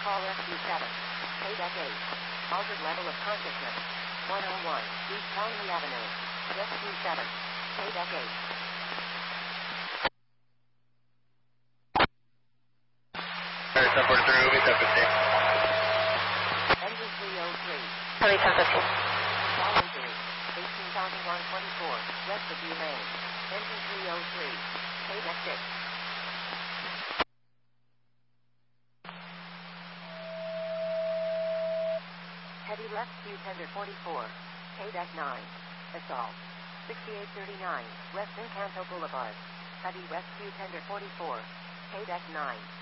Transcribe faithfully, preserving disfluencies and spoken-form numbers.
call Rescue seven. Payback eight. Altered level of consciousness. one oh one, East Conley Avenue. Rescue seven. Payback eight. Alright, ten forty-three, moving ten fifteen. Engine three oh three. Heavy ten fifteen. Call injury. eighteen thousand one hundred twenty-four. Rest of you main. Engine three oh three. Payback six. Heavy left Q tender forty-four. Payback nine. Assault. sixty-eight thirty-nine. West Encanto Boulevard. Heavy west Q tender forty-four. Payback nine.